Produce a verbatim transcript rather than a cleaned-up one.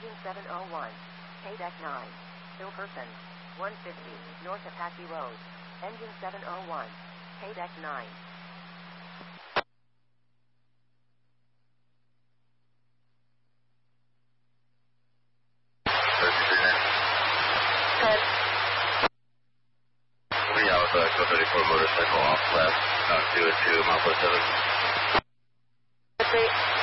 Engine seven oh one. K deck nine. Hill person. one fifty, north Apache Road. Engine seven oh one. K deck nine. Good. three Alpha, Echo thirty-four motorcycle off left, out two and two, mile four seven. Three.